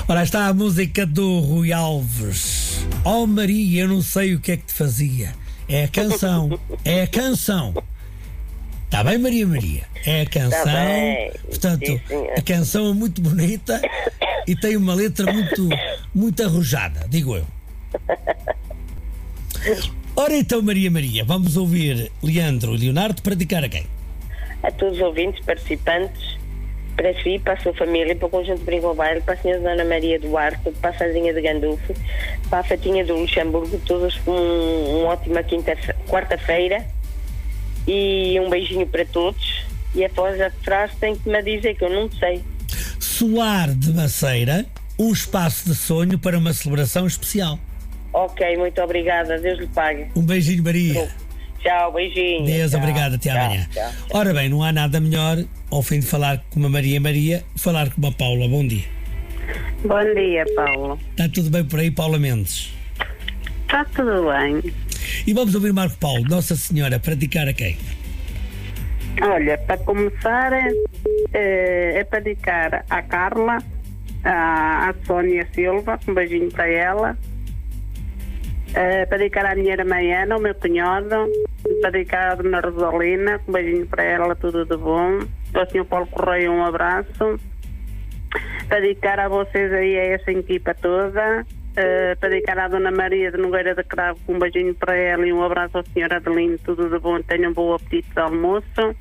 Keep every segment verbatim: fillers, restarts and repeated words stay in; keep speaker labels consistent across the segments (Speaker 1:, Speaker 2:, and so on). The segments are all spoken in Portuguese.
Speaker 1: Ora, está a música do Rui Alves. Oh Maria, eu não sei o que é que te fazia. É a canção, é a canção. Está bem, Maria Maria? É a canção.
Speaker 2: Tá bem.
Speaker 1: Portanto,
Speaker 2: Sim,
Speaker 1: a canção é muito bonita e tem uma letra muito, muito arrojada, digo eu. Ora então, Maria Maria, vamos ouvir Leandro e Leonardo praticar a quem?
Speaker 2: A todos os ouvintes, participantes, para si, para a sua família, para o conjunto de Brinco Baile, para a senhora Dona Maria Duarte, para a Sardinha de Gandulfo, para a Fatinha do Luxemburgo, todos com um, um ótima quinta, quarta-feira, e um beijinho para todos. E após a frase tem que me dizer que eu não sei.
Speaker 1: Solar de Maceira, um espaço de sonho para uma celebração especial.
Speaker 2: Ok, muito obrigada, Deus lhe pague.
Speaker 1: Um beijinho, Maria.
Speaker 2: Tchau, beijinho.
Speaker 1: Deus,
Speaker 2: tchau,
Speaker 1: obrigado, até
Speaker 2: tchau,
Speaker 1: amanhã.
Speaker 2: Tchau, tchau.
Speaker 1: Ora bem, não há nada melhor, ao fim de falar com uma Maria Maria, falar com uma Paula. Bom dia.
Speaker 3: Bom dia, Paulo.
Speaker 1: Está tudo bem por aí, Paula Mendes?
Speaker 3: Está tudo bem.
Speaker 1: E vamos ouvir Marco Paulo, Nossa Senhora, praticar a quem?
Speaker 3: Olha, para começar, é, é para dedicar à Carla, à, à Sónia Silva, um beijinho para ela. É, para dedicar à minha Maiana, ao meu cunhado. Para dedicar à Dona Rosalina, um beijinho para ela, tudo de bom. Ao senhor Paulo Correia, um abraço. Para dedicar a vocês aí, a essa equipa toda. Uh, para dedicar à Dona Maria de Nogueira de Cravo, um beijinho para ela e um abraço ao senhor Adelino, tudo de bom, tenham um bom apetite de almoço.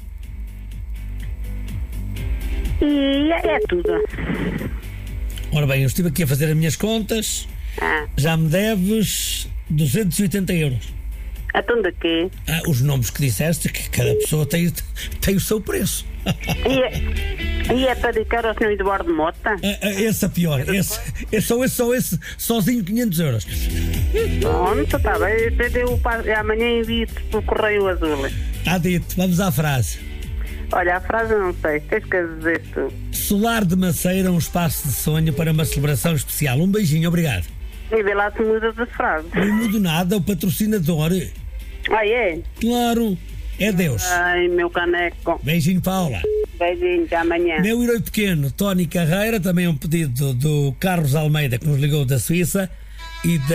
Speaker 3: E é, é tudo.
Speaker 1: Ora bem, eu estive aqui a fazer as minhas contas,
Speaker 3: Ah,
Speaker 1: já me deves duzentos e oitenta euros.
Speaker 3: então de quê?
Speaker 1: Ah, os nomes que disseste, que cada pessoa tem, tem o seu preço.
Speaker 3: E é, e é para dedicar ao senhor Eduardo Mota?
Speaker 1: Ah, ah, esse é pior, esse, esse, só esse, só esse, sozinho quinhentos euros.
Speaker 3: Pronto, está bem, eu, eu, amanhã envio-te pelo Correio Azul.
Speaker 1: Está dito, vamos à frase.
Speaker 3: Olha, a frase não sei, tens que dizer tu.
Speaker 1: Solar de Maceira, um espaço de sonho para uma celebração especial. Um beijinho, obrigado.
Speaker 3: E vê lá se muda de frase.
Speaker 1: Não mudo nada, o patrocinador.
Speaker 3: Ah, é?
Speaker 1: Claro, é Deus.
Speaker 3: Ai, meu caneco.
Speaker 1: Beijinho, Paula.
Speaker 3: Beijinho, até amanhã.
Speaker 1: Meu herói pequeno, Tony Carreira, também um pedido do Carlos Almeida, que nos ligou da Suíça, e da